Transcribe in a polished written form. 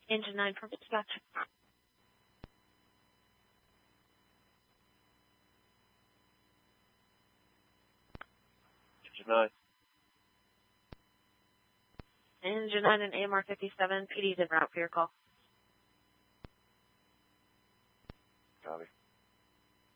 Engine 9 from dispatch. Engine 9. Engine 9 and AMR 57. PD's en route for your call. Copy.